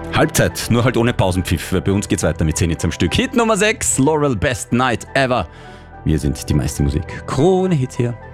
Halbzeit, nur halt ohne Pausenpfiff. Bei uns geht's weiter mit 10 jetzt am Stück. Hit Nummer 6, Laurel, Best Night Ever. Wir sind die meiste Musik. Krone Hits hier.